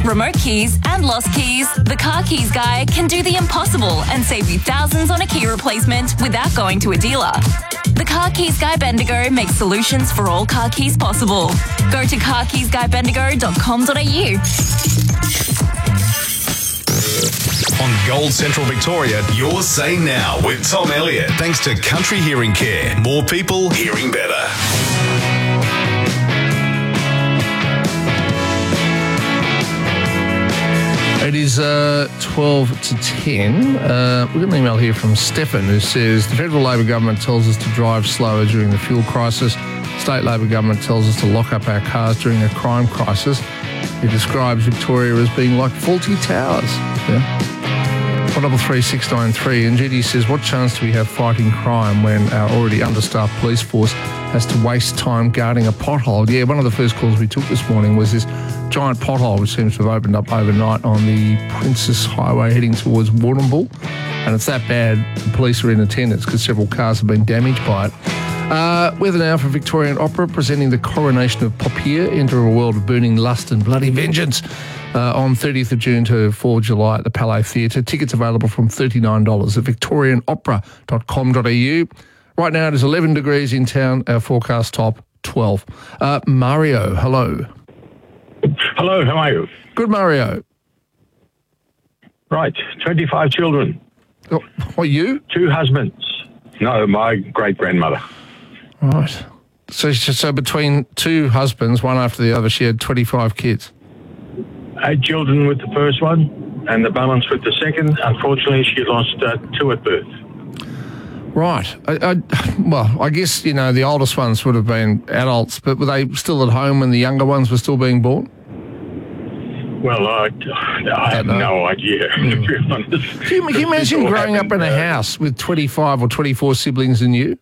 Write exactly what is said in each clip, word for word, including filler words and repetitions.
remote keys and lost keys, the Car Keys guy can do the impossible and save you thousands on a key replacement without going to a dealer. The Car Keys Guy Bendigo makes solutions for all car keys possible. Go to car keys guy bendigo dot com dot a u. On Gold Central Victoria, your say now with Tom Elliott. Thanks to Country Hearing Care. More people hearing better. It is uh, twelve to ten. Uh, we've got an email here from Stefan who says the federal Labor government tells us to drive slower during the fuel crisis. State Labor government tells us to lock up our cars during a crime crisis. He describes Victoria as being like faulty towers. Yeah. one double three six nine three. And G D says, what chance do we have fighting crime when our already understaffed police force has to waste time guarding a pothole? Yeah, one of the first calls we took this morning was this giant pothole which seems to have opened up overnight on the Princess Highway heading towards Warrnambool. And it's that bad, the police are in attendance because several cars have been damaged by it. Uh, weather now for Victorian Opera, presenting the coronation of Poppea, enter a world of burning lust and bloody vengeance, uh, on thirtieth of June to fourth of July at the Palais Theatre. Tickets available from thirty-nine dollars at victorian opera dot com dot a u. Right now it is eleven degrees in town, our forecast top twelve. Uh, Mario, hello. Hello, how are you? Good, Mario. Right, twenty-five children. Oh, what, you? Two husbands. No, my great-grandmother. Right. So, so between two husbands, one after the other, she had twenty-five kids. Eight children with the first one, and the balance with the second. Unfortunately, she lost uh, two at birth. Right. I, I, well, I guess, you know, the oldest ones would have been adults, but were they still at home when the younger ones were still being born? Well, uh, I have no idea, mm. to be honest. Can you, can you imagine growing up in a house with twenty-five or twenty-four siblings and you?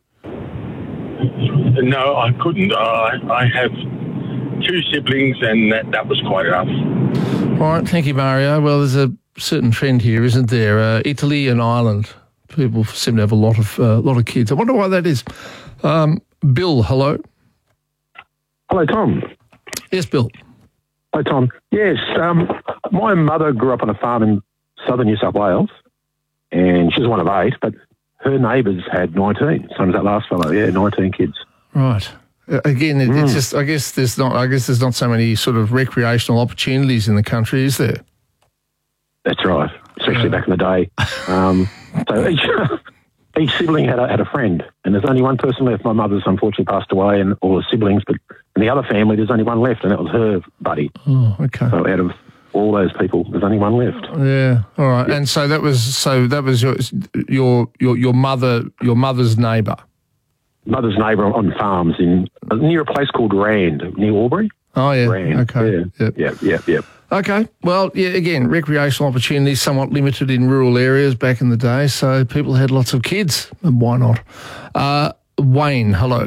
No, I couldn't. Uh, I have two siblings, and that, that was quite enough. All right, thank you, Mario. Well, there's a certain trend here, isn't there? Uh, Italy and Ireland, people seem to have a lot of uh, lot of kids. I wonder why that is. Um, Bill, hello. Hello, Tom. Yes, Bill. Hi, Tom. Yes, um, my mother grew up on a farm in southern New South Wales, and she was one of eight, but her neighbours had nineteen. Same as that last fellow, yeah, nineteen kids. Right. Again, it, mm. it's just. I guess there's not. I guess there's not so many sort of recreational opportunities in the country, is there? That's right, especially yeah. back in the day. Um, so each, each sibling had a, had a friend, and there's only one person left. My mother's unfortunately passed away, and all the siblings, but in the other family, there's only one left, and that was her buddy. Oh, okay. So out of all those people, there's only one left. Yeah, all right. Yeah. And so that was so that was your your your, your mother your mother's neighbour. Mother's neighbour on farms in near a place called Rand, near Albury. Oh yeah. Rand. Okay. Yeah. Yep. Yeah. Yeah. Yeah. Okay. Well, yeah. Again, recreational opportunities somewhat limited in rural areas back in the day, so people had lots of kids, and why not? Uh, Wayne, hello.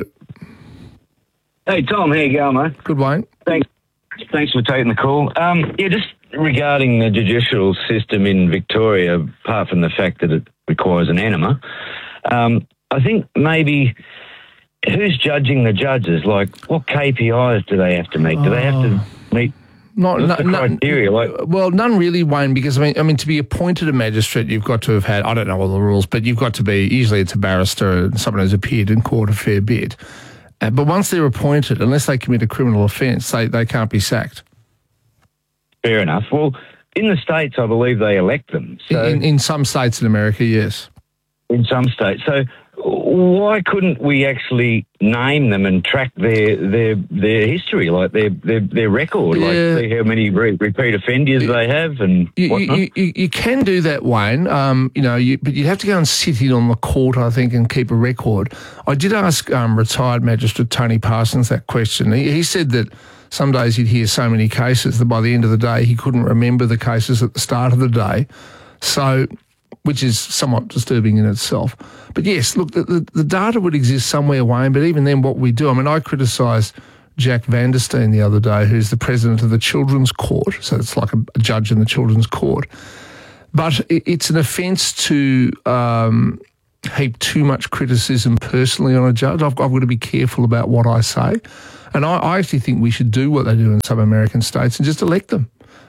Hey, Tom, how you going, mate? Good, Wayne. Thanks Thanks for taking the call. Um, yeah, just regarding the judicial system in Victoria, apart from the fact that it requires an enema, um, I think maybe who's judging the judges? Like, what K P Is do they have to meet? Do they have to meet Not, What's no, the criteria? No, like? Well, none really, Wayne, because, I mean, I mean, to be appointed a magistrate, you've got to have had, I don't know all the rules, but you've got to be, usually it's a barrister and someone who's appeared in court a fair bit. Uh, but once they're appointed, unless they commit a criminal offence, they, they can't be sacked. Fair enough. Well, in the States, I believe they elect them. So in, in some states in America, yes. In some states. So why couldn't we actually name them and track their their their history, like their their, their record, yeah. like see how many re- repeat offenders you, they have and you, whatnot? You, you, you can do that, Wayne, um, you know, you, but you'd have to go and sit in on the court, I think, and keep a record. I did ask um, retired magistrate Tony Parsons that question. He, he said that some days he'd hear so many cases that by the end of the day he couldn't remember the cases at the start of the day. So... which is somewhat disturbing in itself. But yes, look, the, the, the data would exist somewhere, Wayne, but even then what we do, I mean, I criticised Jack Vandersteen the other day, who's the president of the Children's Court, so it's like a, a judge in the Children's Court. But it, it's an offence to um, heap too much criticism personally on a judge. I've, I've got to be careful about what I say. And I, I actually think we should do what they do in some American states and just elect them.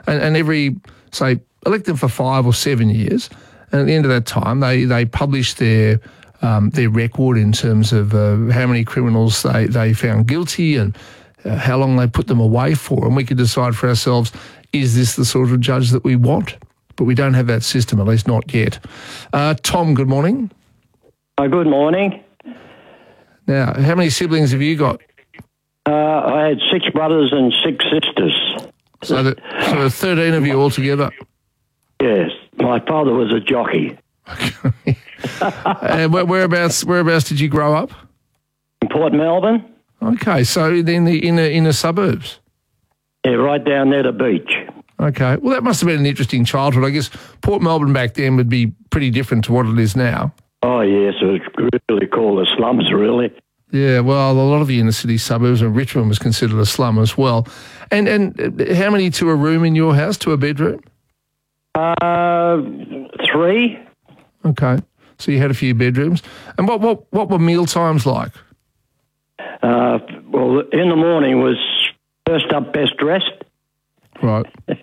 and, and every, say, elect them for five or seven years, and at the end of that time, they, they publish their um, their record in terms of uh, how many criminals they, they found guilty and uh, how long they put them away for, and we could decide for ourselves, is this the sort of judge that we want? But we don't have that system, at least not yet. Uh, Tom, good morning. Oh, good morning. Now, how many siblings have you got? Uh, I had six brothers and six sisters. So, that, so thirteen of you all together? Yes. My father was a jockey. And where, whereabouts whereabouts did you grow up? In Port Melbourne. Okay, so in the inner, inner suburbs? Yeah, right down near the beach. Okay. Well, that must have been an interesting childhood. I guess Port Melbourne back then would be pretty different to what it is now. Oh, yes. It was really called the slums, really. Yeah, well, a lot of the inner city suburbs, and Richmond was considered a slum as well. And and how many to a room in your house, to a bedroom? Uh, three. Okay. So you had a few bedrooms. And what, what, what were meal times like? Uh, well, in the morning was first up, best dressed. Right.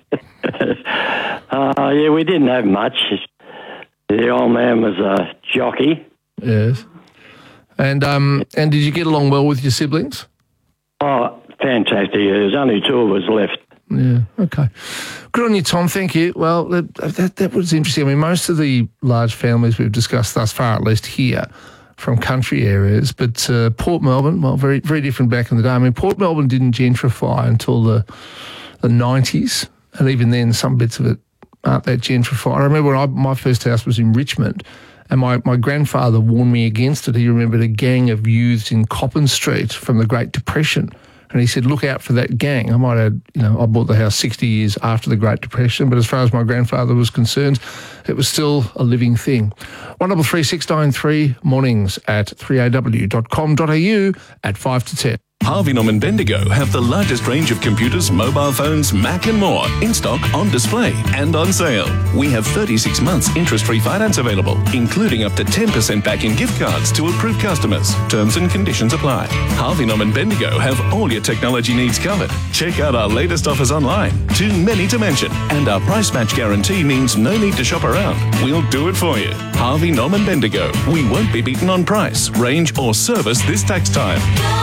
uh, yeah, we didn't have much. The old man was a jockey. Yes. And um and did you get along well with your siblings? Oh, fantastic. There's only two of us left. Yeah, okay. Good on you, Tom. Thank you. Well, that, that, that was interesting. I mean, most of the large families we've discussed thus far, at least here, from country areas, but uh, Port Melbourne, well, very very different back in the day. I mean, Port Melbourne didn't gentrify until the the nineties, and even then some bits of it aren't that gentrified. I remember when I, my first house was in Richmond, and my, my grandfather warned me against it. He remembered a gang of youths in Coppin Street from the Great Depression, and he said, look out for that gang. I might have, you know, I bought the house sixty years after the Great Depression, but as far as my grandfather was concerned, it was still a living thing. one double three six nine three, mornings at three a w dot com dot a u at five to ten. Harvey Norman Bendigo have the largest range of computers, mobile phones, Mac and more in stock, on display and on sale. We have thirty-six months interest-free finance available, including up to ten percent back in gift cards to approved customers. Terms and conditions apply. Harvey Norman Bendigo have all your technology needs covered. Check out our latest offers online. Too many to mention. And our price match guarantee means no need to shop around. We'll do it for you. Harvey Norman Bendigo. We won't be beaten on price, range or service this tax time.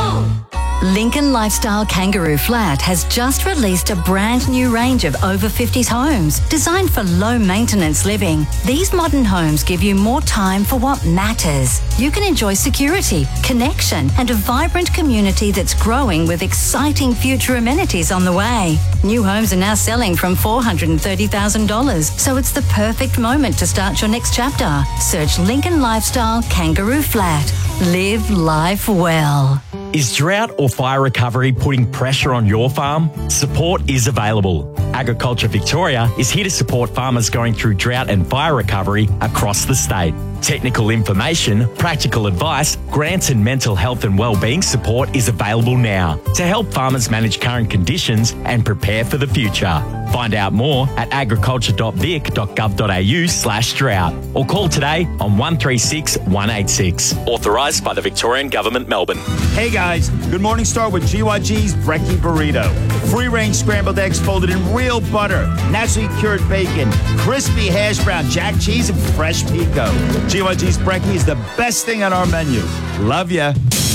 Lincoln Lifestyle Kangaroo Flat has just released a brand new range of over fifties homes designed for low maintenance living. These modern homes give you more time for what matters. You can enjoy security, connection, and a vibrant community that's growing with exciting future amenities on the way. New homes are now selling from four hundred thirty thousand dollars, so it's the perfect moment to start your next chapter. Search Lincoln Lifestyle Kangaroo Flat. Live life well. Is drought or fire recovery putting pressure on your farm? Support is available. Agriculture Victoria is here to support farmers going through drought and fire recovery across the state. Technical information, practical advice, grants and mental health and wellbeing support is available now to help farmers manage current conditions and prepare for the future. Find out more at agriculture dot vic dot gov dot a u slash drought or call today on one three six, one eight six. Authorised by the Victorian Government, Melbourne. Hey guys, good morning. Start with G Y G's Brekkie Burrito. Free-range scrambled eggs folded in real butter, naturally cured bacon, crispy hash brown, jack cheese, and fresh pico. G Y G's Brekkie is the best thing on our menu. Love ya.